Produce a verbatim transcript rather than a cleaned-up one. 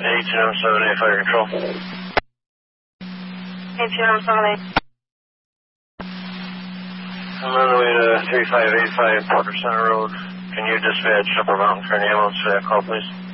eighteen oh seven eight, fire control. eighteen oh seven eight. I'm on the way to three five eight five Porter Center Road. Can you dispatch Upper Mountain for an ambulance for that call, please?